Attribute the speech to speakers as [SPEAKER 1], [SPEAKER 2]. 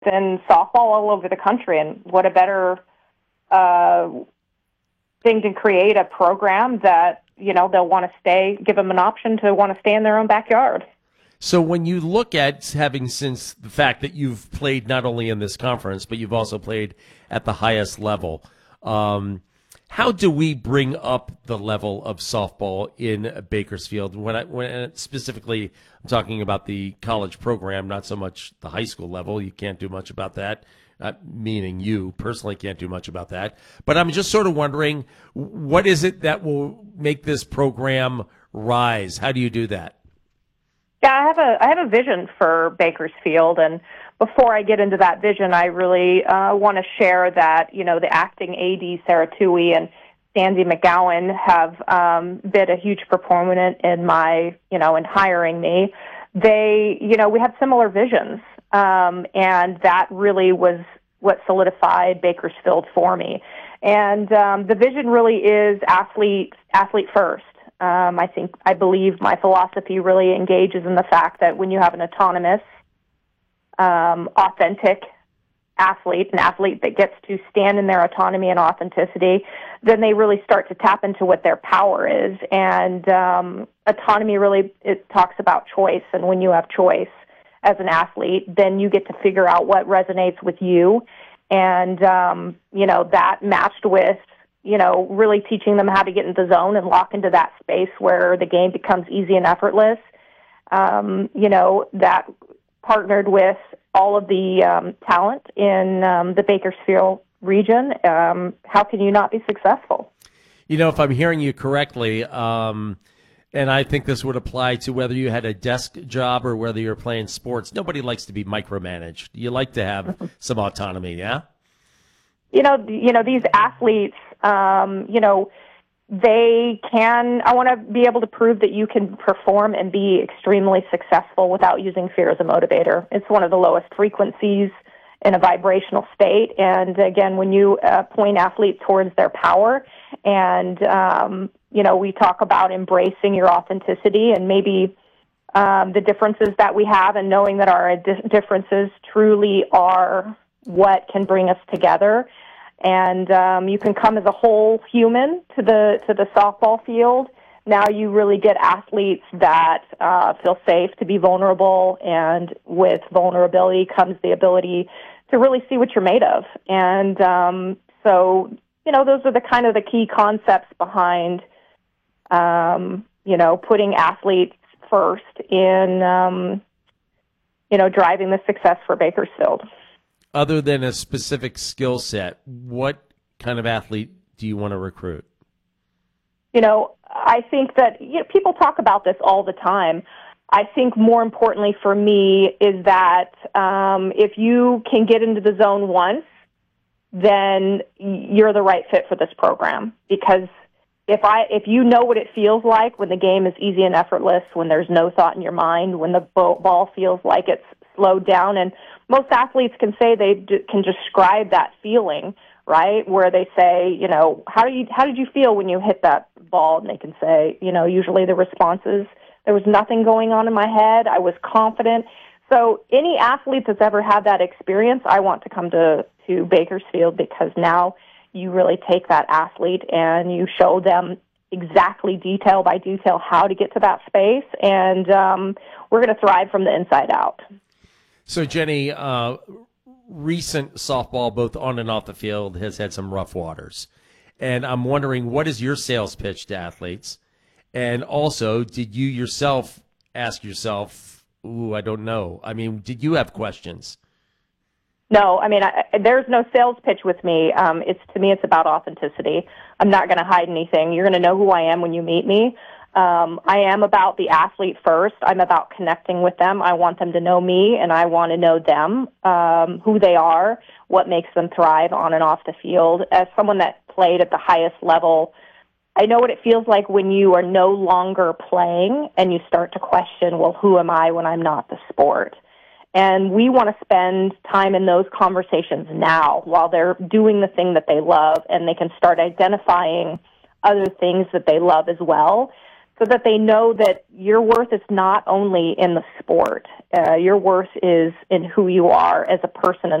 [SPEAKER 1] in softball all over the country, and what a better thing to create a program that, they'll want to stay, give them an option to want to stay in their own backyard.
[SPEAKER 2] So when you look at having, since the fact that you've played not only in this conference, but you've also played at the highest level, how do we bring up the level of softball in Bakersfield? When specifically, I'm talking about the college program, not so much the high school level. You can't do much about that. Meaning you personally can't do much about that. But I'm just sort of wondering, what is it that will make this program rise? How do you do that?
[SPEAKER 1] Yeah, I have a vision for Bakersfield, and before I get into that vision, I really want to share that, the acting AD, Sarah Toohey, and Sandy McGowan have been a huge proponent in my, in hiring me. They, we have similar visions, and that really was what solidified Bakersfield for me. And the vision really is athlete first. I believe my philosophy really engages in the fact that when you have an autonomous, authentic athlete, an athlete that gets to stand in their autonomy and authenticity, then they really start to tap into what their power is. And autonomy really, it talks about choice. And when you have choice as an athlete, then you get to figure out what resonates with you. And, that matched with, really teaching them how to get into the zone and lock into that space where the game becomes easy and effortless. That partnered with all of the talent in the Bakersfield region. How can you not be successful?
[SPEAKER 2] If I'm hearing you correctly, and I think this would apply to whether you had a desk job or whether you're playing sports, nobody likes to be micromanaged. You like to have some autonomy, yeah?
[SPEAKER 1] These athletes, I want to be able to prove that you can perform and be extremely successful without using fear as a motivator. It's one of the lowest frequencies in a vibrational state. And again, when you point athletes towards their power and, we talk about embracing your authenticity and maybe the differences that we have and knowing that our differences truly are what can bring us together. And you can come as a whole human to the softball field. Now you really get athletes that feel safe to be vulnerable, and with vulnerability comes the ability to really see what you're made of. And those are the kind of the key concepts behind, putting athletes first in, driving the success for Bakersfield.
[SPEAKER 2] Other than a specific skill set, what kind of athlete do you want to recruit?
[SPEAKER 1] I think that people talk about this all the time. I think more importantly for me is that if you can get into the zone once, then you're the right fit for this program. Because if you know what it feels like when the game is easy and effortless, when there's no thought in your mind, when the ball feels like it's slowed down, and most athletes can say they can describe that feeling, right? Where they say, how did you feel when you hit that ball? And they can say, usually the response is, there was nothing going on in my head. I was confident. So any athlete that's ever had that experience, I want to come to Bakersfield, because now you really take that athlete and you show them exactly detail by detail how to get to that space. And we're going to thrive from the inside out.
[SPEAKER 2] So, Jenny, recent softball, both on and off the field, has had some rough waters. And I'm wondering, what is your sales pitch to athletes? And also, did you yourself ask yourself, I don't know. I mean, did you have questions?
[SPEAKER 1] No, there's no sales pitch with me. To me, it's about authenticity. I'm not going to hide anything. You're going to know who I am when you meet me. I am about the athlete first. I'm about connecting with them. I want them to know me, and I want to know them, who they are, what makes them thrive on and off the field. As someone that played at the highest level, I know what it feels like when you are no longer playing and you start to question, well, who am I when I'm not the sport? And we want to spend time in those conversations now while they're doing the thing that they love, and they can start identifying other things that they love as well. so that they know that your worth is not only in the sport. Your worth is in who you are as a person